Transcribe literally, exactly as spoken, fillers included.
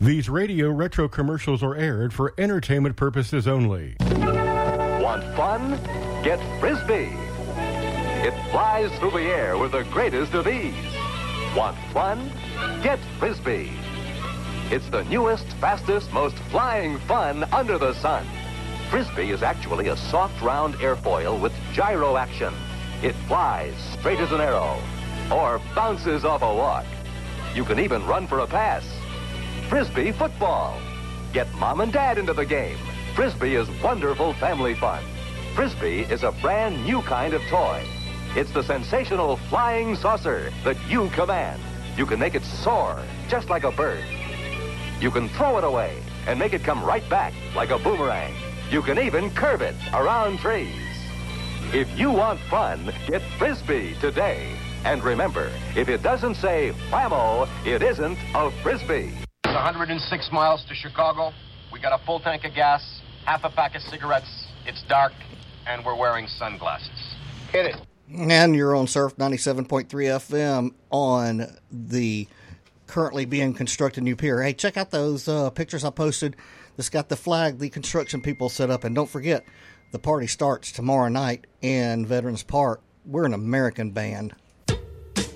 These radio retro commercials are aired for entertainment purposes only. Want fun? Get Frisbee. It flies through the air with the greatest of ease. Want fun? Get Frisbee. It's the newest, fastest, most flying fun under the sun. Frisbee is actually a soft, round airfoil with gyro action. It flies straight as an arrow or bounces off a walk. You can even run for a pass. Frisbee football. Get mom and dad into the game. Frisbee is wonderful family fun. Frisbee is a brand new kind of toy. It's the sensational flying saucer that you command. You can make it soar just like a bird. You can throw it away and make it come right back like a boomerang. You can even curve it around trees. If you want fun, get Frisbee today. And remember, if it doesn't say Whammo, it isn't a Frisbee. It's one hundred six miles to Chicago. We got a full tank of gas, half a pack of cigarettes. It's dark, and we're wearing sunglasses. Hit it. And you're on Surf ninety-seven point three F M on the currently being constructed new pier. Hey, check out those uh, pictures I posted. That's got the flag the construction people set up. And don't forget, the party starts tomorrow night in Veterans Park. We're an American band.